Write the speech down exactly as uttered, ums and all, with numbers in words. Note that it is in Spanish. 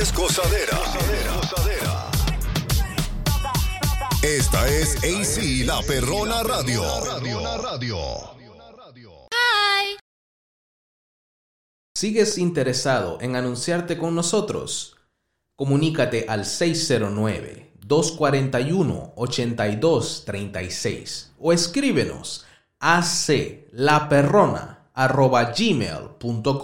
es gozadera. Esta es A C La Perrona Radio. ¿Sigues interesado en anunciarte con nosotros? Comunícate al seis cero nueve, dos cuatro uno, ocho dos tres seis o escríbenos a aclaperrona arroba gmail punto com.